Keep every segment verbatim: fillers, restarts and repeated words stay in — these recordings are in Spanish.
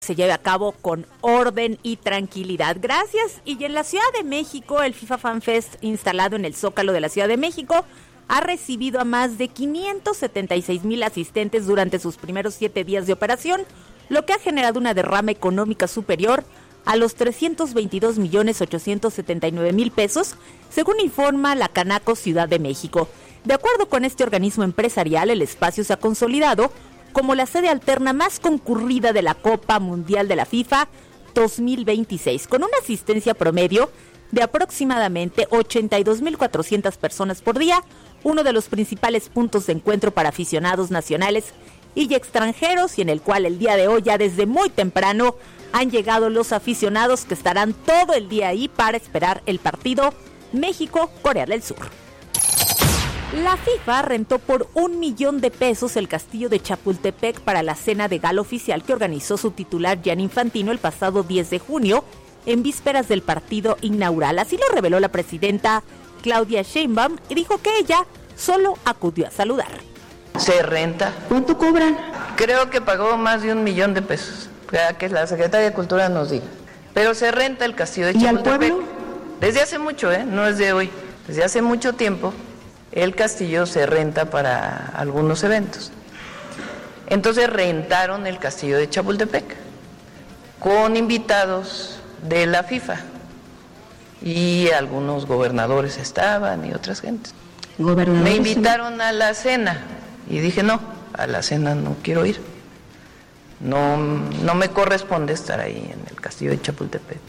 se lleve a cabo con orden y tranquilidad. Gracias. Y en la Ciudad de México, el FIFA Fan Fest, instalado en el Zócalo de la Ciudad de México, ha recibido a más de quinientos setenta y seis mil asistentes durante sus primeros siete días de operación, lo que ha generado una derrama económica superior a los trescientos veintidós millones ochocientos setenta y nueve mil pesos, según informa la Canaco Ciudad de México. De acuerdo con este organismo empresarial, el espacio se ha consolidado como la sede alterna más concurrida de la Copa Mundial de la FIFA dos mil veintiséis, con una asistencia promedio de aproximadamente ochenta y dos mil cuatrocientas personas por día, uno de los principales puntos de encuentro para aficionados nacionales y extranjeros, y en el cual el día de hoy, ya desde muy temprano, han llegado los aficionados que estarán todo el día ahí para esperar el partido México-Corea del Sur. La FIFA rentó por un millón de pesos el castillo de Chapultepec para la cena de gala oficial que organizó su titular Gianni Infantino el pasado diez de junio, en vísperas del partido inaugural. Así lo reveló la presidenta Claudia Sheinbaum y dijo que ella solo acudió a saludar. Se renta. ¿Cuánto cobran? Creo que pagó más de un millón de pesos, para que la Secretaría de Cultura nos diga. Pero se renta el castillo de Chapultepec. ¿Y al pueblo? Desde hace mucho, ¿eh? No es de hoy. Desde hace mucho tiempo. El castillo se renta para algunos eventos. Entonces rentaron el castillo de Chapultepec con invitados de la FIFA y algunos gobernadores estaban y otras gentes. Me invitaron a la cena y dije no, a la cena no quiero ir. No, no me corresponde estar ahí en el castillo de Chapultepec.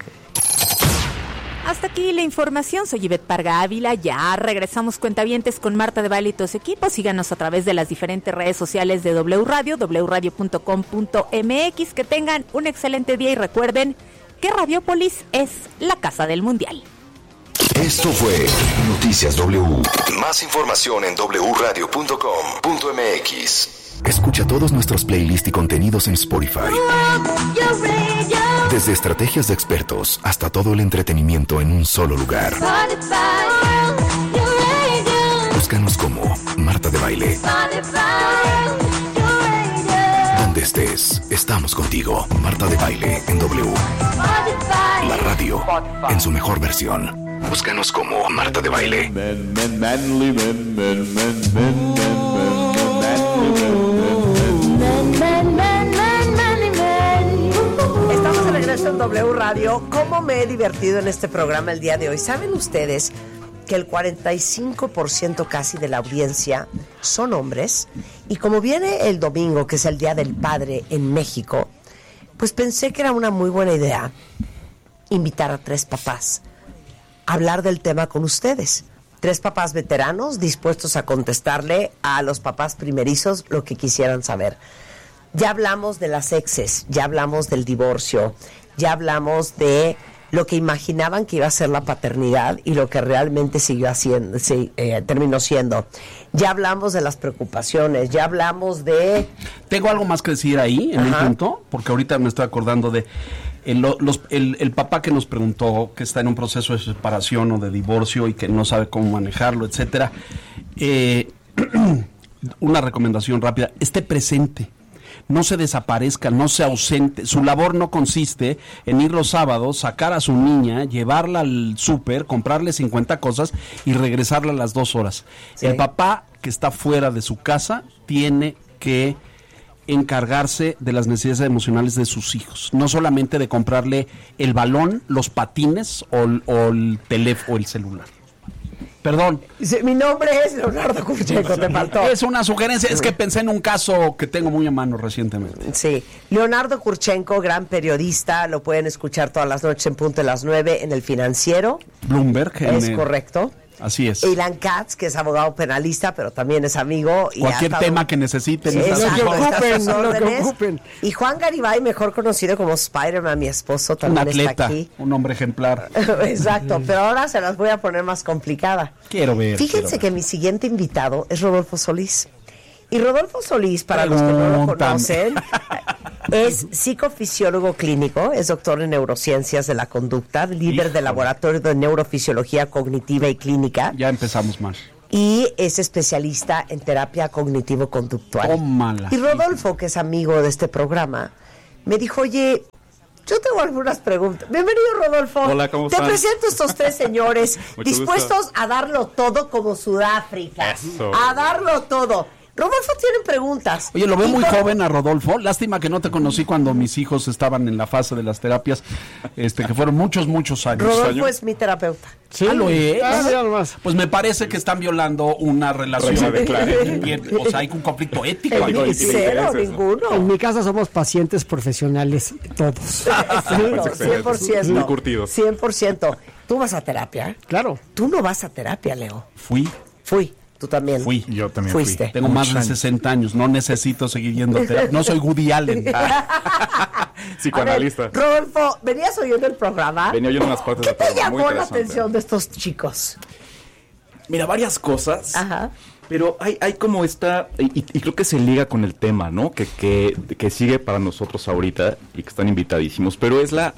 Hasta aquí la información. Soy Ivette Parga Ávila. Ya regresamos, cuentavientes, con Marta de Baile y todo su equipo. Síganos a través de las diferentes redes sociales de W Radio, w radio punto com punto m x. Que tengan un excelente día y recuerden que Radiopolis es la casa del mundial. Esto fue Noticias W. Más información en w radio punto com punto m x. Escucha todos nuestros playlists y contenidos en Spotify. Desde estrategias de expertos hasta todo el entretenimiento en un solo lugar. Búscanos como Marta de Baile. Donde estés, estamos contigo. Marta de Baile en W. La radio en su mejor versión. Búscanos como Marta de Baile. Estamos de regreso en W Radio. ¿Cómo me he divertido en este programa el día de hoy? ¿Saben ustedes que el cuarenta y cinco por ciento casi de la audiencia son hombres? Y como viene el domingo, que es el Día del Padre en México, pues pensé que era una muy buena idea invitar a tres papás a hablar del tema con ustedes. Tres papás veteranos dispuestos a contestarle a los papás primerizos lo que quisieran saber. Ya hablamos de las exes, ya hablamos del divorcio, ya hablamos de lo que imaginaban que iba a ser la paternidad y lo que realmente siguió haciendo, sí, eh, terminó siendo. Ya hablamos de las preocupaciones, ya hablamos de... Tengo algo más que decir ahí, en un punto, porque ahorita me estoy acordando de el, los, el, el papá que nos preguntó que está en un proceso de separación o de divorcio y que no sabe cómo manejarlo, etcétera. Eh, una recomendación rápida: esté presente. No se desaparezca, no se ausente. Su labor no consiste en ir los sábados, sacar a su niña, llevarla al súper, comprarle cincuenta cosas y regresarla a las dos horas. Sí. El papá que está fuera de su casa tiene que encargarse de las necesidades emocionales de sus hijos. No solamente de comprarle el balón, los patines o, o el teléfono o el celular. Perdón. Dice, mi nombre es Leonardo Kurchenko, te faltó. Es una sugerencia, es que pensé en un caso que tengo muy a mano recientemente. Sí, Leonardo Kurchenko, gran periodista, lo pueden escuchar todas las noches en punto de las nueve en El Financiero. Bloomberg. Es el... correcto. Así es. Ilan Katz, que es abogado penalista, pero también es amigo. Y cualquier estado... tema que necesiten. Exacto, lo que ocupen, lo que ocupen. Y Juan Garibay, mejor conocido como Spider-Man, mi esposo, también un atleta, está aquí. Un hombre ejemplar. Exacto, pero ahora se las voy a poner más complicada. Quiero ver. Fíjense quiero que ver. mi siguiente invitado es Rodolfo Solís. Y Rodolfo Solís, para los que no lo conocen, es psicofisiólogo clínico, es doctor en neurociencias de la conducta, líder Híjole. del laboratorio de neurofisiología cognitiva y clínica. Ya empezamos mal. Y es especialista en terapia cognitivo-conductual. Tómala. Y Rodolfo, que es amigo de este programa, me dijo, oye, yo tengo algunas preguntas. Bienvenido, Rodolfo. Hola, ¿cómo Te están? presento a estos tres señores Mucho dispuestos gusto. a darlo todo como Sudáfrica. Eso. A darlo todo. Rodolfo tiene preguntas. Oye, lo veo Y muy con- joven a Rodolfo. Lástima que no te conocí cuando mis hijos estaban en la fase de las terapias, este, que fueron muchos, muchos años. Rodolfo es mi terapeuta. Sí, ah, lo es. Ah, mira nomás. Pues me parece que están violando una relación. Claro, claro. Bien, o sea, hay un conflicto ético. El ahí. no, ni- tiene cero, intereses, ¿no? ninguno. En mi casa somos pacientes profesionales, todos. Sí, Parece cien por ciento. muy curtidos. cien por ciento. ¿Tú vas a terapia? Claro. Tú no vas a terapia, Leo. Fui, Fui. Tú también. fui. Yo también Fuiste. Tengo más de sesenta años, no necesito seguir yendo a terapia. No soy Woody Allen. A Psicoanalista. ver, Rodolfo, ¿venías oyendo el programa? Venía oyendo unas partes ¿Qué del te programa, muy llamó la interesante. atención de estos chicos? Mira, varias cosas. Ajá. Pero hay, hay como esta, y, y creo que se liga con el tema, ¿no? Que, que, que sigue para nosotros ahorita y que están invitadísimos. Pero es la,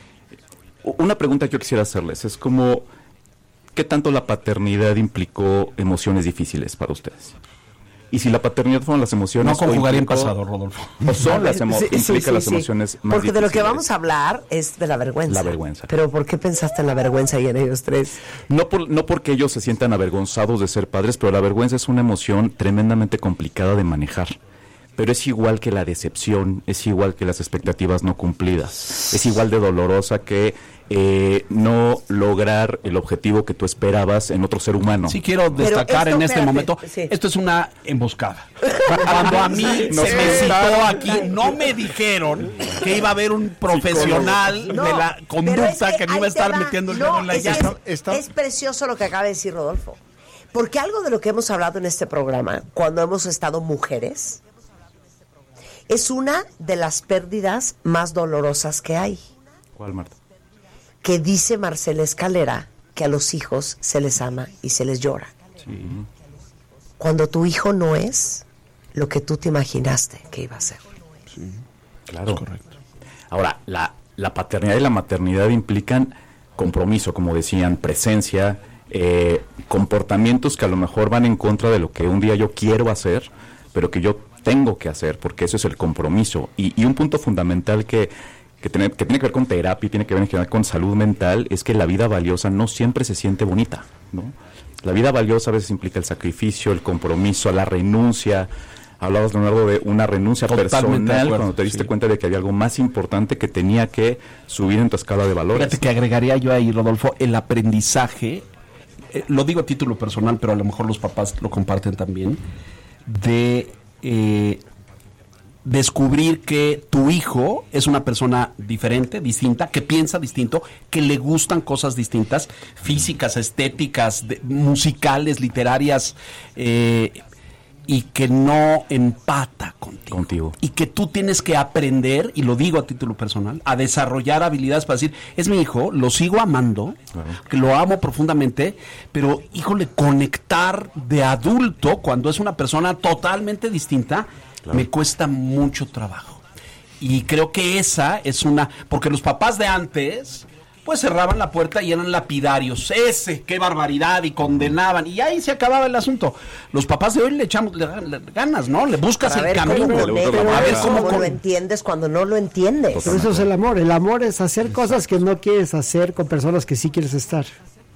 una pregunta que yo quisiera hacerles, es como, ¿qué tanto la paternidad implicó emociones difíciles para ustedes? Y si la paternidad fueron las emociones... No o conjugaría en implicó- pasado, Rodolfo. O son las emo- Sí, sí, implica sí, las sí. emociones más Porque de lo que difíciles. vamos a hablar es de la vergüenza. La vergüenza. Pero ¿por qué pensaste en la vergüenza y en ellos tres? No, por, no porque ellos se sientan avergonzados de ser padres, pero la vergüenza es una emoción tremendamente complicada de manejar. Pero es igual que la decepción, es igual que las expectativas no cumplidas, es igual de dolorosa que eh, no lograr el objetivo que tú esperabas en otro ser humano. Sí quiero destacar esto, en este espérate, momento, sí. esto es una emboscada. Cuando a mí Nos se me contaron. citó aquí, no me dijeron que iba a haber un profesional No, de la pero conducta es que que no ahí iba a te estar va. metiendo el No, dedo en la es, que llaga. es, es precioso lo que acaba de decir Rodolfo. Porque algo de lo que hemos hablado en este programa, cuando hemos estado mujeres, es una de las pérdidas más dolorosas que hay. ¿Cuál, Marta? Que dice Marcela Escalera que a los hijos se les ama y se les llora. Sí. Cuando tu hijo no es lo que tú te imaginaste que iba a ser. Claro. Correcto. Ahora, la, la paternidad y la maternidad implican compromiso, como decían, presencia, eh, comportamientos que a lo mejor van en contra de lo que un día yo quiero hacer, pero que yo tengo que hacer, porque eso es el compromiso. Y, y un punto fundamental que, que, tiene, que tiene que ver con terapia y tiene que ver en general con salud mental es que la vida valiosa no siempre se siente bonita, ¿no? La vida valiosa a veces implica el sacrificio, el compromiso, la renuncia. Hablabas, Leonardo, de una renuncia Totalmente de personal acuerdo, cuando te diste sí. cuenta de que había algo más importante que tenía que subir en tu escala de valores. Fíjate que agregaría yo ahí, Rodolfo, el aprendizaje, eh, lo digo a título personal, pero a lo mejor los papás lo comparten también, de eh, descubrir que tu hijo es una persona diferente, distinta, que piensa distinto, que le gustan cosas distintas, físicas, estéticas, de- musicales, literarias, eh, y que no empata contigo. Contigo. Y que tú tienes que aprender, y lo digo a título personal, a desarrollar habilidades para decir, es mi hijo, lo sigo amando, Claro. que lo amo profundamente, pero, híjole, conectar de adulto cuando es una persona totalmente distinta, Claro. me cuesta mucho trabajo. Y creo que esa es una, porque los papás de antes, pues cerraban la puerta y eran lapidarios, ese, qué barbaridad, y condenaban, y ahí se acababa el asunto. Los papás de hoy le echamos le- le- ganas, ¿no? Le buscas A el ver camino. cómo, le gusta conectas, la a ver manera. cómo cómo con- lo entiendes cuando no lo entiendes. Pero eso es el amor. El amor es hacer cosas que no quieres hacer con personas que sí quieres estar.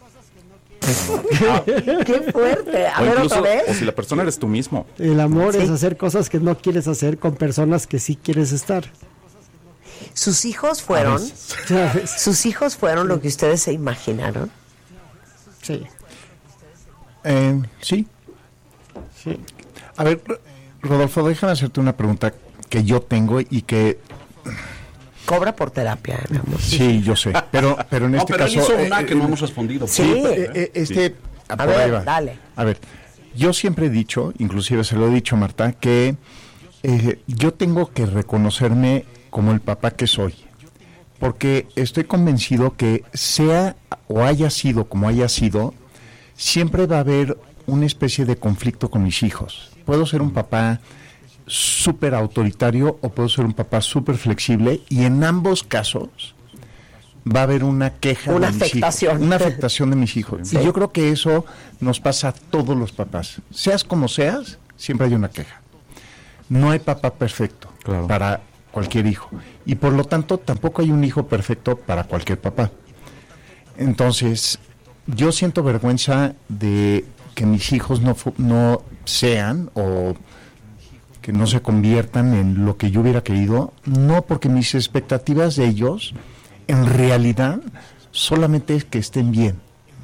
Qué fuerte. A O ver incluso, otra vez. o si la persona eres tú mismo. El amor Sí. es hacer cosas que no quieres hacer con personas que sí quieres estar. Sus hijos fueron, ¿Sabes? sus hijos fueron lo que ustedes se imaginaron. Sí, Eh, sí. sí. A ver, R- Rodolfo, déjame hacerte una pregunta que yo tengo y que Cobra por terapia, ¿eh, mi amor? sí, yo sé, pero pero en No, este pero él caso hizo una eh, que eh, no hemos respondido. Sí. eh, eh, este A por ahí ver, va. dale. A ver, yo siempre he dicho, inclusive se lo he dicho a Marta, que eh, yo tengo que reconocerme como el papá que soy, porque estoy convencido que sea o haya sido como haya sido, siempre va a haber una especie de conflicto con mis hijos. Puedo ser un papá súper autoritario o puedo ser un papá súper flexible, y en ambos casos va a haber una queja Una de mis afectación. hijos, una afectación de mis hijos. Sí. Y yo creo que eso nos pasa a todos los papás. Seas como seas, siempre hay una queja. No hay papá perfecto Claro. para cualquier hijo. Y por lo tanto, tampoco hay un hijo perfecto para cualquier papá. Entonces, yo siento vergüenza de que mis hijos no, fu- no sean o que no se conviertan en lo que yo hubiera querido, no porque mis expectativas de ellos, en realidad, solamente es que estén bien.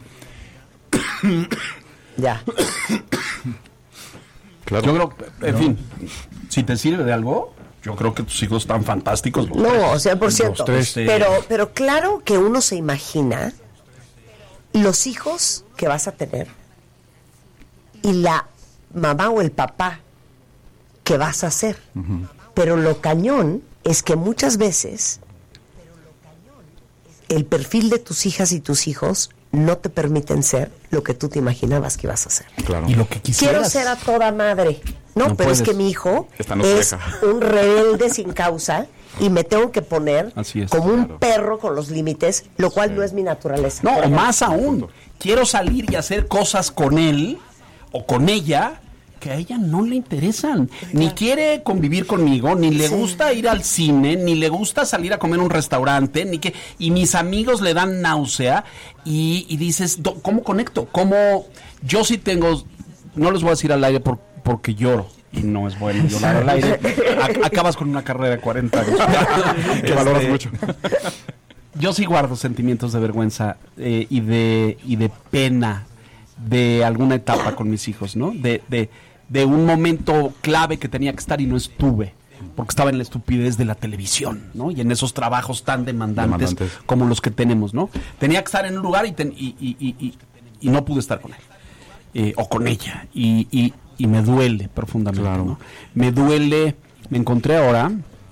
Ya. Claro. Yo creo, en fin, si te sirve de algo, yo creo que tus hijos están fantásticos. los tres. No, cien por ciento. Los tres. Pero, pero claro que uno se imagina los hijos que vas a tener y la mamá o el papá que vas a ser. Uh-huh. Pero lo cañón es que muchas veces el perfil de tus hijas y tus hijos no te permiten ser lo que tú te imaginabas que ibas a ser. Claro. Y lo que quisieras. Quiero ser a toda madre. No, No pero puedes. es que mi hijo Esta no se es deja. un rebelde sin causa y me tengo que poner Así es, como un claro. perro con los límites, lo cual sí. no es mi naturaleza. No, Por o ejemplo. más aún, quiero salir y hacer cosas con él o con ella que a ella no le interesan. Ni quiere convivir conmigo, ni le Sí. gusta ir al cine, ni le gusta salir a comer a un restaurante, ni que y mis amigos le dan náusea y, y dices, do- ¿cómo conecto? ¿Cómo? Yo sí tengo, no les voy a decir al aire por, porque lloro. Y no es bueno llorar al aire. A- acabas con una carrera de cuarenta años. Que valoras mucho. Yo sí guardo sentimientos de vergüenza eh, y de y de pena de alguna etapa con mis hijos, ¿no? De, de, de un momento clave que tenía que estar y no estuve, porque estaba en la estupidez de la televisión, ¿no? Y en esos trabajos tan demandantes, Demandantes. como los que tenemos, ¿no? Tenía que estar en un lugar y, ten- y, y, y, y, y no pude estar con él, eh, o con ella, y, y, y me duele profundamente, Claro. ¿no? Me duele, me encontré ahora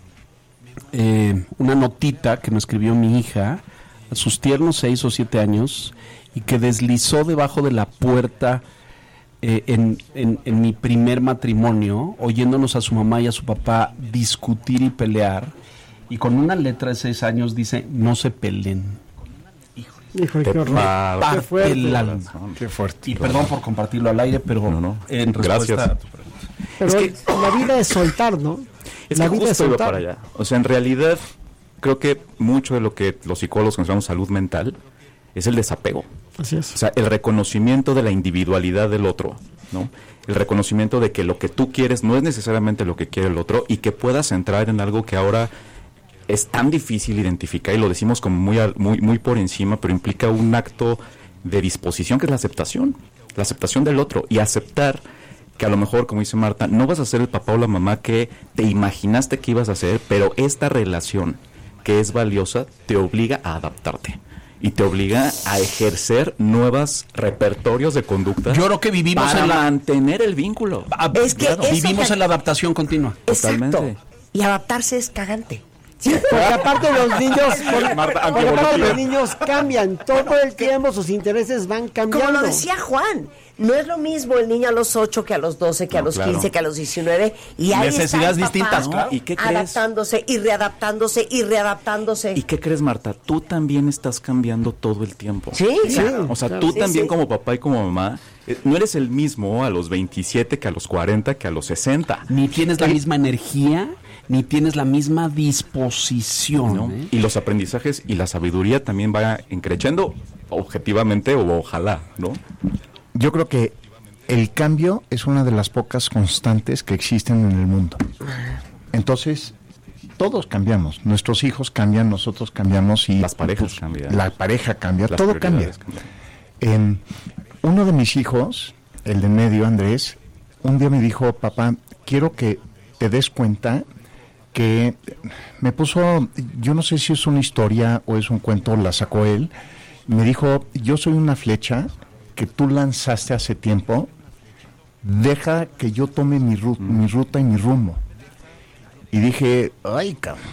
eh, una notita que me escribió mi hija a sus tiernos seis o siete años y que deslizó debajo de la puerta eh, en, en, en mi primer matrimonio, oyéndonos a su mamá y a su papá discutir y pelear, y con una letra de seis años dice, no se peleen. Híjole, Te qué horror. pa- Qué Parte fuerte. el alma. Qué fuerte. Y perdón por compartirlo al aire, pero No, no. en respuesta Gracias. a tu pregunta. Pero Es la vida es soltar, ¿no? Es la que vida es justo iba soltar. para allá. O sea, en realidad, creo que mucho de lo que los psicólogos consideramos salud mental es el desapego. Así es. O sea, el reconocimiento de la individualidad del otro, ¿no? El reconocimiento de que lo que tú quieres no es necesariamente lo que quiere el otro y que puedas entrar en algo que ahora es tan difícil identificar y lo decimos como muy, al- muy, muy por encima, pero implica un acto de disposición que es la aceptación, la aceptación del otro y aceptar que a lo mejor, como dice Marta, no vas a ser el papá o la mamá que te imaginaste que ibas a ser, pero esta relación que es valiosa te obliga a adaptarte y te obliga a ejercer nuevos repertorios de conducta. Yo creo que vivimos para en la- mantener el vínculo. Ah, Es que eso vivimos que- en la adaptación continua. Exacto. Totalmente. Y adaptarse es cagante. Porque aparte los niños, por- Marta, porque aparte antievolutiva. los niños cambian todo el tiempo, sus intereses van cambiando. Como lo decía Juan, no es lo mismo el niño a los ocho que a los doce, que a No, los claro. quince, que a los diecinueve. Y ahí Necesidades está el papá distintas, claro. ¿Y qué crees? adaptándose y readaptándose y readaptándose. ¿Y qué crees, Marta? Tú también estás cambiando todo el tiempo. Sí, claro. O sea, claro. tú Sí, también sí. como papá y como mamá, eh, no eres el mismo a los veintisiete que a los cuarenta que a los sesenta. Ni tienes la misma energía, ni tienes la misma disposición. ¿No? ¿eh? Y los aprendizajes y la sabiduría también va creciendo objetivamente o ojalá, ¿no? Yo creo que el cambio es una de las pocas constantes que existen en el mundo. Entonces, todos cambiamos. Nuestros hijos cambian, nosotros cambiamos y Las parejas cambian. La pareja cambia, Las todo cambia. prioridades cambian. Em, uno de mis hijos, el de medio, Andrés, un día me dijo, papá, quiero que te des cuenta que me puso, yo no sé si es una historia o es un cuento, la sacó él, me dijo, yo soy una flecha que tú lanzaste hace tiempo, deja que yo tome mi, ru- mi ruta y mi rumbo. Y dije, ay, cabrón.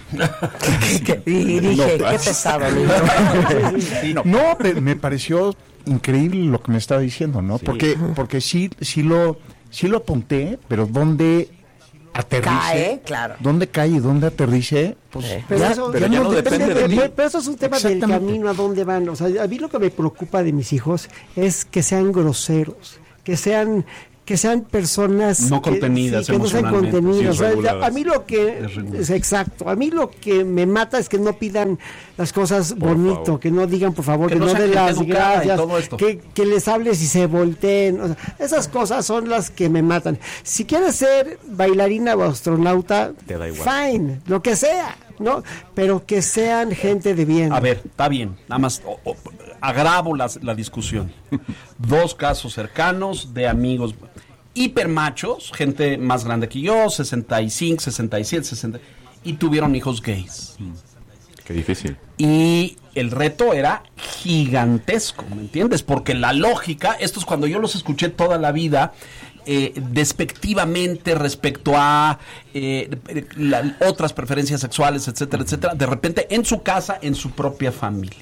Y dije, qué pesado, niño. No, pe- me pareció increíble lo que me estaba diciendo, ¿no? Sí. Porque, porque sí, sí lo, sí lo apunté, pero ¿dónde aterrice? Cae, claro. ¿Dónde cae y dónde aterrice? Pues Pero, ya- eso, pero ya no depende de ti. pero eso es un tema del Exactamente. camino, a dónde van. O sea, a mí lo que me preocupa de mis hijos es que sean groseros, que sean, que sean personas no contenidas, que, sí, que no sean contenidas. sí, o sea, a mí lo que es exacto, a mí lo que me mata es que no pidan las cosas por bonito, favor. Que no digan por favor, que, que no, no den las gracias, que, que les hables y se volteen. O sea, esas cosas son las que me matan. Si quieres ser bailarina o astronauta, te da igual. Fine, lo que sea, ¿no? Pero que sean gente de bien. A ver, está bien, nada más o, o, agravo la, la discusión. Dos casos cercanos de amigos hipermachos, gente más grande que yo, sesenta y cinco, sesenta y siete, sesenta, y tuvieron hijos gays. Qué difícil. Y el reto era gigantesco, ¿me entiendes? Porque la lógica, esto es cuando yo los escuché toda la vida, eh, despectivamente respecto a eh, la, otras preferencias sexuales, etcétera, etcétera, de repente en su casa, en su propia familia.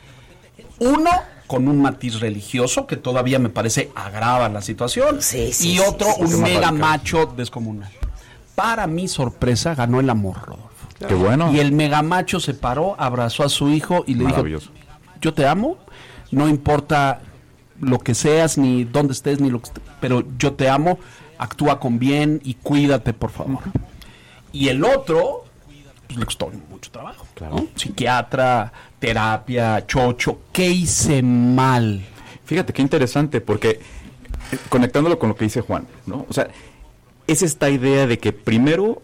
Uno con un matiz religioso que todavía me parece agrava la situación, sí, sí, y otro sí, sí, un sí, mega sí. macho descomunal. Para mi sorpresa ganó el amor, Rodolfo. Qué bueno. Y el mega macho se paró, abrazó a su hijo y le dijo, yo te amo, no importa lo que seas, ni dónde estés, ni lo que estés, pero yo te amo, actúa con bien y cuídate, por favor. Y el otro, pues le costó mucho trabajo, claro. ¿no? Psiquiatra, terapia, chocho, ¿qué hice mal? Fíjate qué interesante, porque eh, conectándolo con lo que dice Juan, ¿no? O sea, es esta idea de que primero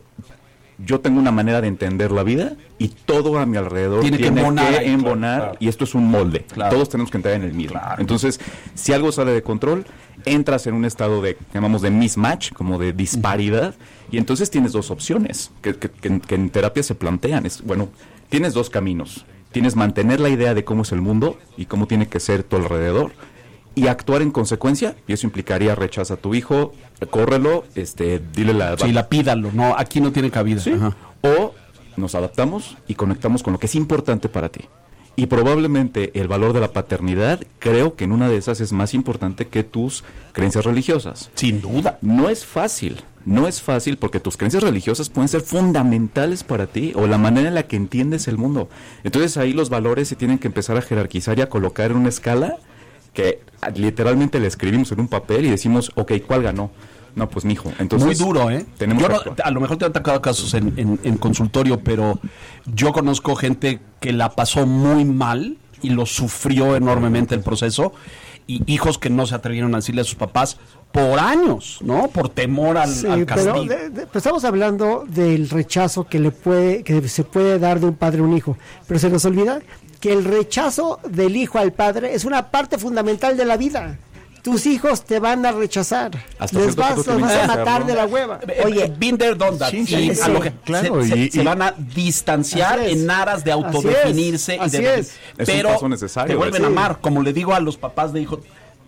yo tengo una manera de entender la vida y todo a mi alrededor tiene, tiene que embonar, que ahí, embonar claro, claro. Y esto es un molde, claro. Todos tenemos que entrar en el mismo, claro. Entonces, si algo sale de control, entras en un estado de, llamamos de mismatch, como de disparidad, uh-huh. Y entonces tienes dos opciones que, que, que, que en terapia se plantean, es, bueno, tienes dos caminos, tienes mantener la idea de cómo es el mundo y cómo tiene que ser tu alrededor, y actuar en consecuencia, y eso implicaría rechaza a tu hijo, córrelo, este, dile la... Sí, lapídalo, no, aquí no tiene cabida. ¿Sí? Ajá. O nos adaptamos y conectamos con lo que es importante para ti. Y probablemente el valor de la paternidad, creo que en una de esas es más importante que tus creencias religiosas. Sin duda. No es fácil, no es fácil porque tus creencias religiosas pueden ser fundamentales para ti o la manera en la que entiendes el mundo. Entonces ahí los valores se tienen que empezar a jerarquizar y a colocar en una escala que literalmente le escribimos en un papel y decimos, ok, ¿cuál ganó? No, pues mijo. Entonces, muy duro, ¿eh? Tenemos yo que no, a lo mejor te han tocado casos en, en, en consultorio, pero yo conozco gente que la pasó muy mal y lo sufrió enormemente el proceso, y hijos que no se atrevieron a decirle a sus papás por años, ¿no? Por temor al, sí, al castigo. Pero de, de, pues estamos hablando del rechazo que le puede, que se puede dar de un padre a un hijo, pero se nos olvida que el rechazo del hijo al padre es una parte fundamental de la vida. Tus hijos te van a rechazar. Hasta les vas, los vas a matar ¿no? de la hueva. Oye, been there, done that. Sí, sí, y sí, a lo que claro, se, y, se, y, se van a distanciar en aras de autodefinirse. Así es. Y de, Así es. Pero es un paso necesario, te vuelven sí. a amar. Como le digo a los papás de hijos,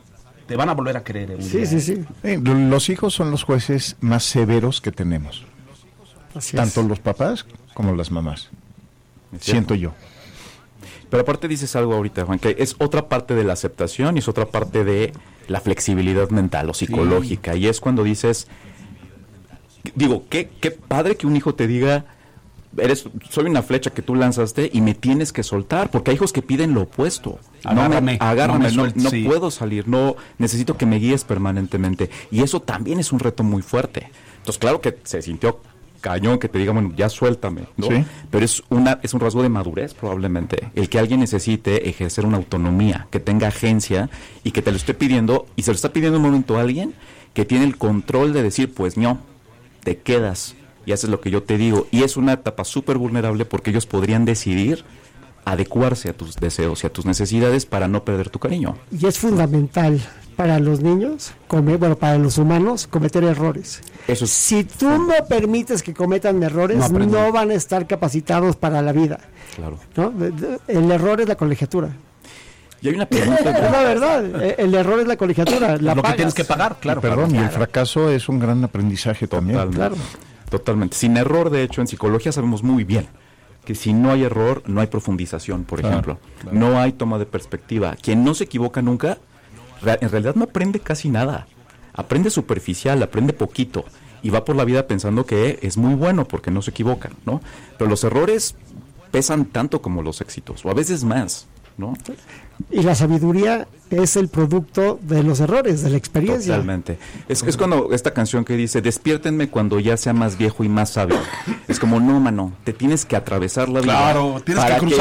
te van a volver a querer. En sí, sí, sí, sí. Los hijos son los jueces más severos que tenemos. Así Tanto es. los papás como las mamás. Siento yo. Pero aparte dices algo ahorita, Juan, que es otra parte de la aceptación y es otra parte de la flexibilidad mental o psicológica. Sí. Y es cuando dices, digo, qué, qué padre que un hijo te diga, eres, soy una flecha que tú lanzaste y me tienes que soltar, porque hay hijos que piden lo opuesto. Agárrame, no me, agárrame, no, me sueltes, no, no sí. puedo salir, no necesito que me guíes permanentemente. Y eso también es un reto muy fuerte. Entonces, claro que se sintió cañón que te diga, bueno, ya suéltame, ¿no? Sí. Pero es una es un rasgo de madurez probablemente, el que alguien necesite ejercer una autonomía, que tenga agencia y que te lo esté pidiendo, y se lo está pidiendo en un momento a alguien que tiene el control de decir, pues no, te quedas y haces lo que yo te digo, y es una etapa súper vulnerable porque ellos podrían decidir adecuarse a tus deseos y a tus necesidades para no perder tu cariño. Y es fundamental para los niños, come, bueno, para los humanos, cometer errores. Eso es, si tú no permites que cometan errores, no, no van a estar capacitados para la vida. Claro. ¿No? El error es la colegiatura. Y hay una pregunta. Es la verdad, el error es la colegiatura. La lo pagas. que tienes que pagar, claro. Y perdón, claro. y el fracaso es un gran aprendizaje también. Totalmente. Claro. Totalmente. Sin error, de hecho, en psicología sabemos muy bien que si no hay error, no hay profundización, por Claro, ejemplo. claro. No hay toma de perspectiva. Quien no se equivoca nunca, en realidad no aprende casi nada. Aprende superficial, aprende poquito. Y va por la vida pensando que es muy bueno porque no se equivoca, ¿no? Pero los errores pesan tanto como los éxitos, o a veces más. ¿no? Y la sabiduría es el producto de los errores, de la experiencia. Totalmente. Es, es cuando esta canción que dice, despiértenme cuando ya sea más viejo y más sabio. Es como, no, mano, te tienes que atravesar la vida. Claro, tienes para que cruzar